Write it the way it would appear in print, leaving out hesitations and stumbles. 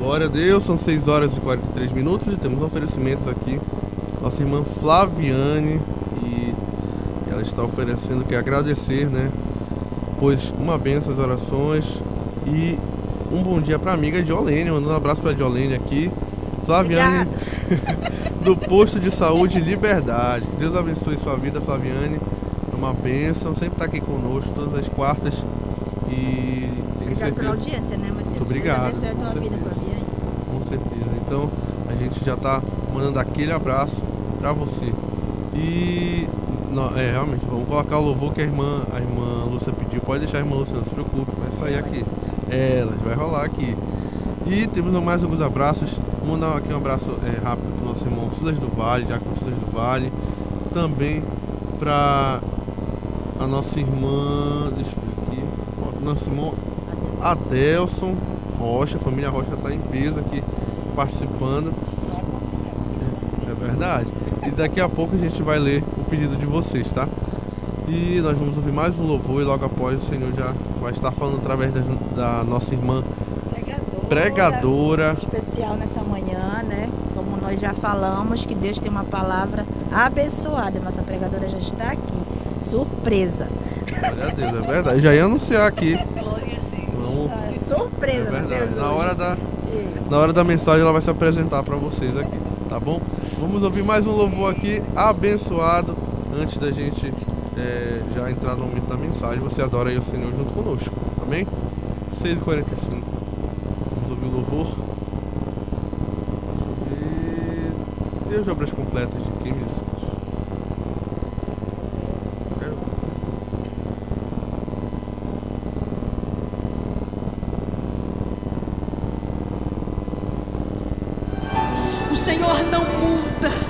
Glória a Deus, são 6 horas e 43 minutos e temos oferecimentos aqui. Nossa irmã Flaviane, que ela está oferecendo, quer agradecer, né? Pois uma bênção as orações e um bom dia para a amiga Diolene, mandando um abraço para Diolene aqui. Flaviane, do posto de saúde Liberdade. Que Deus abençoe sua vida, Flaviane. É uma bênção, sempre está aqui conosco todas as quartas. E tenho certeza. Pela audiência, né, Matheus? Muito obrigado. Deus abençoe a tua vida, Flaviane. Com certeza. Então a gente já está mandando aquele abraço para você. E realmente, vamos colocar o louvor que a irmã Lúcia pediu. Pode deixar a irmã Lúcia, não se preocupe, vai sair aqui. Vai rolar aqui. E temos mais alguns abraços. Vamos mandar aqui um abraço rápido para o nosso irmão Silas do Vale, Diácono Silas do Vale. Também para a nossa irmã, deixa eu ver aqui, nosso irmão Adelson Rocha, a família Rocha está em peso aqui participando. É verdade. E daqui a pouco a gente vai ler o pedido de vocês, tá? E nós vamos ouvir mais um louvor e logo após o Senhor já vai estar falando através da nossa irmã pregadora. Especial nessa manhã, né? Como nós já falamos, que Deus tem uma palavra abençoada. Nossa pregadora já está aqui. Surpresa. Glória a Deus, é verdade. Já ia anunciar aqui. Glória a Deus. Surpresa, é verdade. Deus. Na hora da mensagem ela vai se apresentar para vocês aqui, tá bom? Vamos ouvir mais um louvor aqui, abençoado, antes da gente já entrar no momento da mensagem. Você adora aí o Senhor junto conosco, amém? 6h45. Vamos ouvir o louvor. Deixa eu ver. Deus de obras completas de quem me disse. O Senhor não muda.